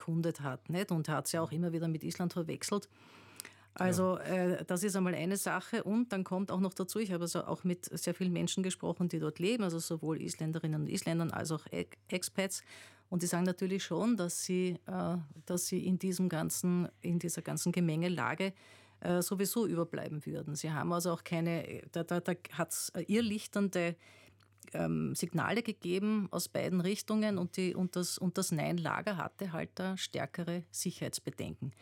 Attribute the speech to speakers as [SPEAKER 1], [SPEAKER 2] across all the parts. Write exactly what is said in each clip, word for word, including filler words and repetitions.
[SPEAKER 1] bekundet hat. Nicht? Und er hat es ja auch immer wieder mit Island verwechselt. Also äh, das ist einmal eine Sache. Und dann kommt auch noch dazu, ich habe also auch mit sehr vielen Menschen gesprochen, die dort leben, also sowohl Isländerinnen und Isländern als auch Expats. Und die sagen natürlich schon, dass sie, äh, dass sie in diesem ganzen, in dieser ganzen Gemengelage äh, sowieso überbleiben würden. Sie haben also auch keine, da, da, da hat es irrlichternde ähm, Signale gegeben aus beiden Richtungen und, die, und das, und das Nein-Lager hatte halt da stärkere Sicherheitsbedenken.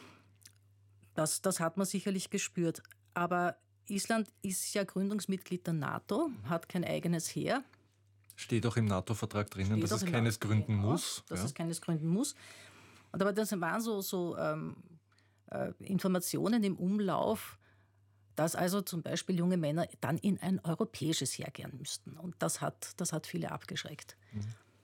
[SPEAKER 1] Das, das hat man sicherlich gespürt. Aber Island ist ja Gründungsmitglied der NATO, hat kein eigenes Heer.
[SPEAKER 2] Steht auch im NATO-Vertrag drinnen,
[SPEAKER 1] Steht
[SPEAKER 2] dass es
[SPEAKER 1] im
[SPEAKER 2] keines
[SPEAKER 1] NATO,
[SPEAKER 2] gründen
[SPEAKER 1] genau,
[SPEAKER 2] muss.
[SPEAKER 1] Dass
[SPEAKER 2] ja.
[SPEAKER 1] es keines gründen muss. Und aber das waren so, so ähm, äh, Informationen im Umlauf, dass also zum Beispiel junge Männer dann in ein europäisches Heer gehen müssten. Und das hat, das hat viele abgeschreckt.
[SPEAKER 2] Mhm.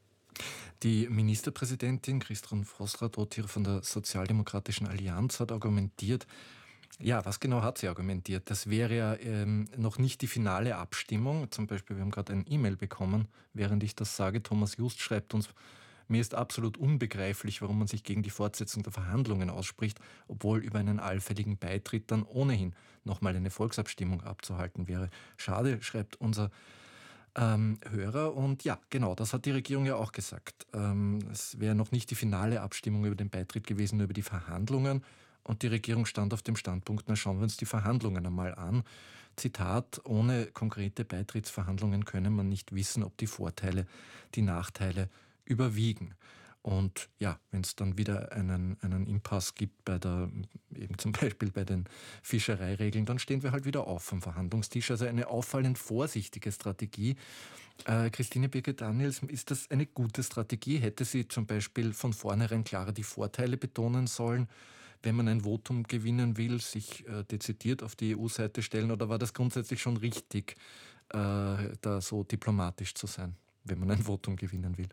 [SPEAKER 2] Die Ministerpräsidentin Kristrún Frostadóttir von der Sozialdemokratischen Allianz hat argumentiert, ja, was genau hat sie argumentiert? Das wäre ja ähm, noch nicht die finale Abstimmung. Zum Beispiel, wir haben gerade ein E-Mail bekommen, während ich das sage. Thomas Just schreibt uns, mir ist absolut unbegreiflich, warum man sich gegen die Fortsetzung der Verhandlungen ausspricht, obwohl über einen allfälligen Beitritt dann ohnehin nochmal eine Volksabstimmung abzuhalten wäre. Schade, schreibt unser Ähm, Hörer. Und ja, genau, das hat die Regierung ja auch gesagt. Ähm, es wäre noch nicht die finale Abstimmung über den Beitritt gewesen, nur über die Verhandlungen. Und die Regierung stand auf dem Standpunkt, na schauen wir uns die Verhandlungen einmal an. Zitat, ohne konkrete Beitrittsverhandlungen könne man nicht wissen, ob die Vorteile, die Nachteile überwiegen. Und ja, wenn es dann wieder einen, einen Impasse gibt bei der, eben zum Beispiel bei den Fischereiregeln, dann stehen wir halt wieder auf vom Verhandlungstisch. Also eine auffallend vorsichtige Strategie. Äh, Christine Birgit-Daniels, ist das eine gute Strategie? Hätte sie zum Beispiel von vornherein klarer die Vorteile betonen sollen, wenn man ein Votum gewinnen will, sich äh, dezidiert auf die E U-Seite stellen? Oder war das grundsätzlich schon richtig, äh, da so diplomatisch zu sein, wenn man ein Votum gewinnen will?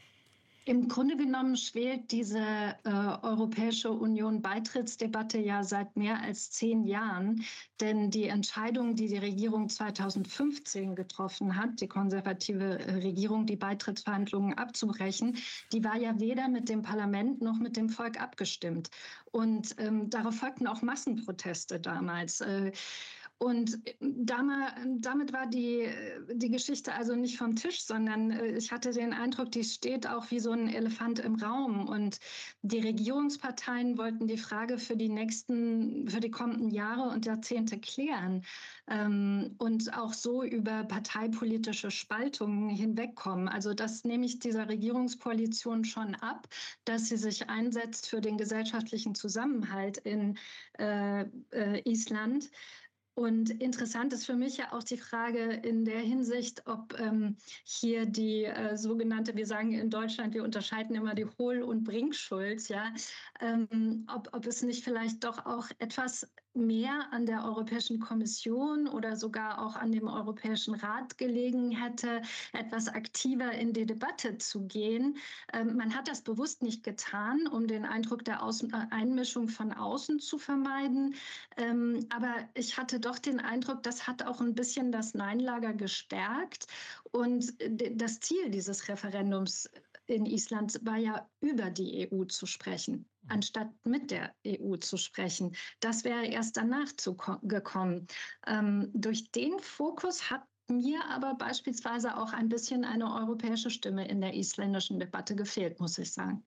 [SPEAKER 3] Im Grunde genommen schwelt diese äh, Europäische Union-Beitrittsdebatte ja seit mehr als zehn Jahren. Denn die Entscheidung, die die Regierung zweitausendfünfzehn getroffen hat, die konservative Regierung, die Beitrittsverhandlungen abzubrechen, die war ja weder mit dem Parlament noch mit dem Volk abgestimmt. Und ähm, darauf folgten auch Massenproteste damals. Äh, Und damit war die, die Geschichte also nicht vom Tisch, sondern ich hatte den Eindruck, die steht auch wie so ein Elefant im Raum. Und die Regierungsparteien wollten die Frage für die nächsten, für die kommenden Jahre und Jahrzehnte klären und auch so über parteipolitische Spaltungen hinwegkommen. Also das nehme ich dieser Regierungskoalition schon ab, dass sie sich einsetzt für den gesellschaftlichen Zusammenhalt in äh, äh, Island. Und interessant ist für mich ja auch die Frage in der Hinsicht, ob ähm, hier die äh, sogenannte, wir sagen in Deutschland, wir unterscheiden immer die Hohl- und Bringschuld, ja, ähm, ob, ob es nicht vielleicht doch auch etwas mehr an der Europäischen Kommission oder sogar auch an dem Europäischen Rat gelegen hätte, etwas aktiver in die Debatte zu gehen. Ähm, man hat das bewusst nicht getan, um den Eindruck der Außen- äh, Einmischung von außen zu vermeiden. Ähm, aber ich hatte doch den Eindruck, das hat auch ein bisschen das Nein-Lager gestärkt. Und das Ziel dieses Referendums in Island war ja, über die E U zu sprechen, anstatt mit der E U zu sprechen. Das wäre erst danach gekommen. Ähm, durch den Fokus hat mir aber beispielsweise auch ein bisschen eine europäische Stimme in der isländischen Debatte gefehlt, muss ich sagen.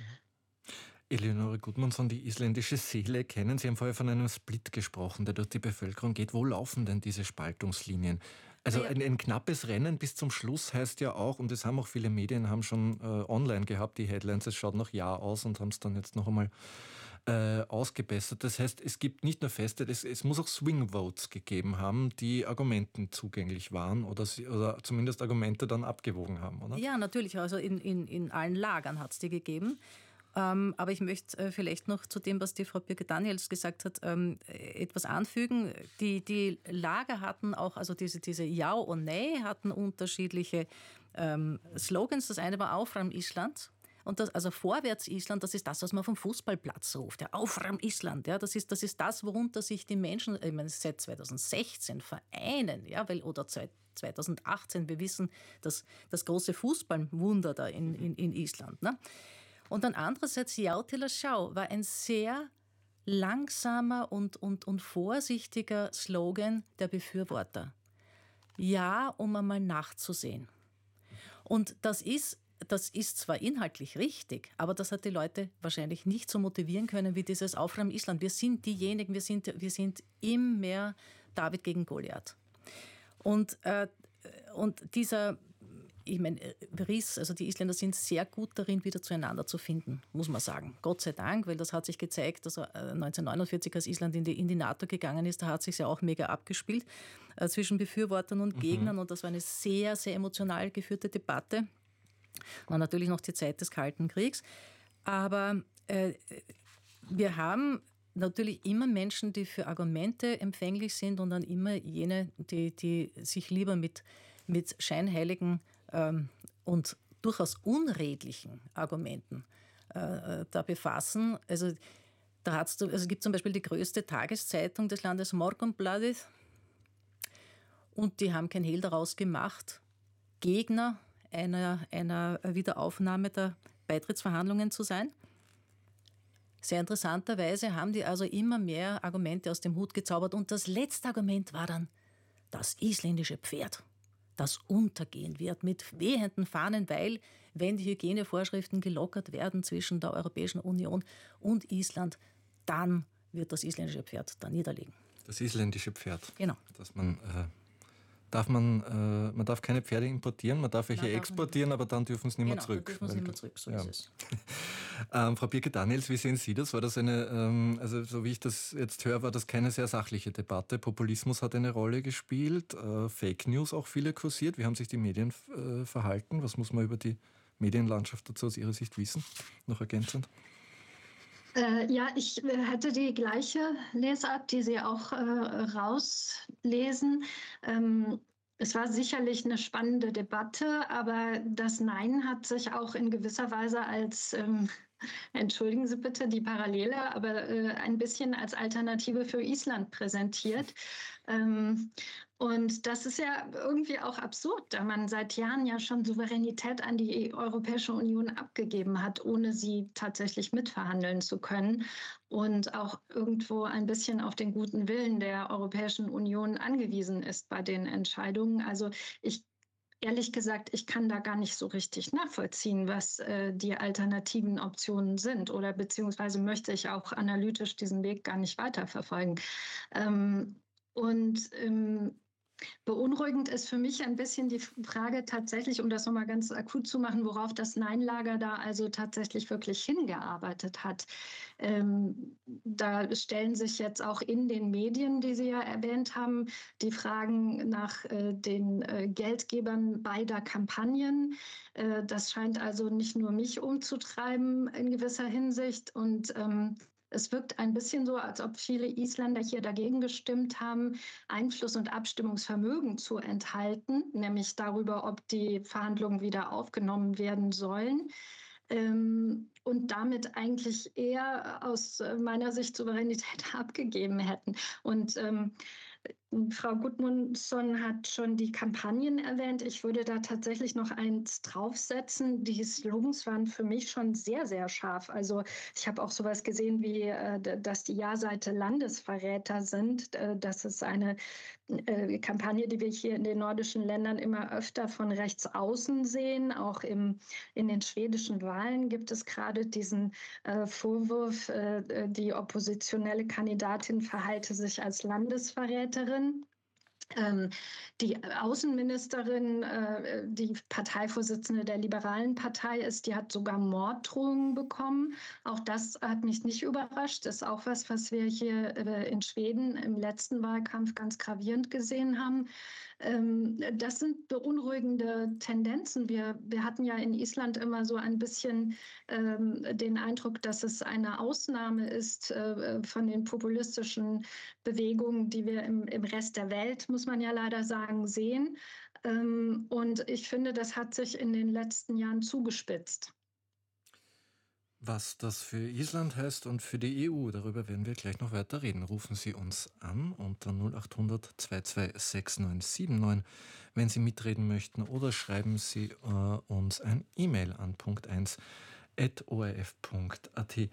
[SPEAKER 2] Eleonore Gudmundsson, die isländische Seele kennen. Sie haben vorher von einem Split gesprochen, der durch die Bevölkerung geht. Wo laufen denn diese Spaltungslinien? Also ein, ein knappes Rennen bis zum Schluss heißt ja auch, und das haben auch viele Medien haben schon äh, online gehabt, die Headlines, es schaut nach Ja aus und haben es dann jetzt noch einmal äh, ausgebessert. Das heißt, es gibt nicht nur Feste, es, es muss auch Swing Votes gegeben haben, die Argumenten zugänglich waren oder, oder zumindest Argumente dann abgewogen haben, oder?
[SPEAKER 1] Ja, natürlich. Also in, in, in allen Lagern hat es die gegeben. Ähm, aber ich möchte äh, vielleicht noch zu dem, was die Frau Birgit-Daniels gesagt hat, ähm, etwas anfügen. Die, die Lager hatten auch, also diese, diese Ja und Nein hatten unterschiedliche ähm, Slogans. Das eine war Aufräum Island. Und das, also Vorwärts Island, das ist das, was man vom Fußballplatz ruft. Ja, Aufräum Island, ja, das ist, das ist das, worunter sich die Menschen, ich meine, seit zweitausendsechzehn vereinen, ja, weil, oder zweitausendachtzehn, wir wissen, dass das große Fußballwunder da in, in, in Island, ne? Und dann andererseits, Yautila Schau war ein sehr langsamer und, und, und vorsichtiger Slogan der Befürworter. Ja, um einmal nachzusehen. Und das ist, das ist zwar inhaltlich richtig, aber das hat die Leute wahrscheinlich nicht so motivieren können wie dieses Aufräumen Island. Wir sind diejenigen, wir sind, wir sind immer David gegen Goliath. Und, äh, und dieser, ich meine, Riss, also die Isländer sind sehr gut darin, wieder zueinander zu finden, muss man sagen. Gott sei Dank, weil das hat sich gezeigt, also neunzehnhundertneunundvierzig, als Island in die, in die NATO gegangen ist, da hat sich ja auch mega abgespielt äh, zwischen Befürwortern und Gegnern. Mhm. Und das war eine sehr, sehr emotional geführte Debatte. War natürlich noch die Zeit des Kalten Kriegs. Aber äh, wir haben natürlich immer Menschen, die für Argumente empfänglich sind und dann immer jene, die, die sich lieber mit, mit scheinheiligen ähm, und durchaus unredlichen Argumenten äh, da befassen. Also, da hat's, also es gibt zum Beispiel die größte Tageszeitung des Landes, Morgunblaðið, und die haben kein Hehl daraus gemacht, Gegner einer, einer Wiederaufnahme der Beitrittsverhandlungen zu sein. Sehr interessanterweise haben die also immer mehr Argumente aus dem Hut gezaubert. Und das letzte Argument war dann das isländische Pferd, das untergehen wird mit wehenden Fahnen, weil, wenn die Hygienevorschriften gelockert werden zwischen der Europäischen Union und Island, dann wird das isländische Pferd da niederliegen.
[SPEAKER 2] Das isländische Pferd.
[SPEAKER 1] Genau.
[SPEAKER 2] Dass man, äh, darf man, äh, man darf keine Pferde importieren, man darf welche Nein, exportieren, aber dann dürfen sie nicht mehr
[SPEAKER 1] genau,
[SPEAKER 2] zurück.
[SPEAKER 1] Dann dürfen sie nicht mehr zurück, so ja. ist es.
[SPEAKER 2] ähm, Frau Birke-Daniels, wie sehen Sie das? War das eine, ähm, also so wie ich das jetzt höre, war das keine sehr sachliche Debatte. Populismus hat eine Rolle gespielt, äh, Fake News auch viele kursiert. Wie haben sich die Medien äh, verhalten? Was muss man über die Medienlandschaft dazu aus Ihrer Sicht wissen? Noch ergänzend?
[SPEAKER 3] Äh, ja, ich hätte die gleiche Lesart, die Sie auch äh, rauslesen. Ähm, es war sicherlich eine spannende Debatte, aber das Nein hat sich auch in gewisser Weise als, ähm, entschuldigen Sie bitte die Parallele, aber äh, ein bisschen als Alternative für Island präsentiert. Ähm, Und das ist ja irgendwie auch absurd, da man seit Jahren ja schon Souveränität an die Europäische Union abgegeben hat, ohne sie tatsächlich mitverhandeln zu können und auch irgendwo ein bisschen auf den guten Willen der Europäischen Union angewiesen ist bei den Entscheidungen. Also ich Ehrlich gesagt, ich kann da gar nicht so richtig nachvollziehen, was äh, die alternativen Optionen sind, oder beziehungsweise möchte ich auch analytisch diesen Weg gar nicht weiterverfolgen. Ähm, und ähm, Beunruhigend ist für mich ein bisschen die Frage tatsächlich, um das nochmal ganz akut zu machen, worauf das Nein-Lager da also tatsächlich wirklich hingearbeitet hat. Ähm, da stellen sich jetzt auch in den Medien, die Sie ja erwähnt haben, die Fragen nach äh, den äh, Geldgebern beider Kampagnen. Äh, das scheint also nicht nur mich umzutreiben in gewisser Hinsicht. Und ähm, es wirkt ein bisschen so, als ob viele Isländer hier dagegen gestimmt haben, Einfluss- und Abstimmungsvermögen zu enthalten, nämlich darüber, ob die Verhandlungen wieder aufgenommen werden sollen. Ähm, und damit eigentlich eher aus meiner Sicht Souveränität abgegeben hätten. Und ähm, Frau Gudmundsson hat schon die Kampagnen erwähnt. Ich würde da tatsächlich noch eins draufsetzen. Die Slogans waren für mich schon sehr, sehr scharf. Also ich habe auch sowas gesehen wie, dass die Ja-Seite Landesverräter sind. Das ist eine Kampagne, die wir hier in den nordischen Ländern immer öfter von rechts außen sehen. Auch im, in den schwedischen Wahlen gibt es gerade diesen äh, Vorwurf, äh, die oppositionelle Kandidatin verhalte sich als Landesverräterin. Ähm, die Außenministerin, äh, die Parteivorsitzende der Liberalen Partei ist, die hat sogar Morddrohungen bekommen. Auch das hat mich nicht überrascht. Das ist auch was, was wir hier äh, in Schweden im letzten Wahlkampf ganz gravierend gesehen haben. Ähm, das sind beunruhigende Tendenzen. Wir, wir hatten ja in Island immer so ein bisschen ähm, den Eindruck, dass es eine Ausnahme ist äh, von den populistischen Bewegungen, die wir im, im Rest der Welt, muss man ja leider sagen, sehen. Ähm, und ich finde, das hat sich in den letzten Jahren zugespitzt.
[SPEAKER 2] Was das für Island heißt und für die E U, darüber werden wir gleich noch weiter reden. Rufen Sie uns an unter null acht hundert zweiundzwanzig sechs neun sieben neun, wenn Sie mitreden möchten, oder schreiben Sie äh, uns ein E-Mail an punkt eins at o r f punkt a t.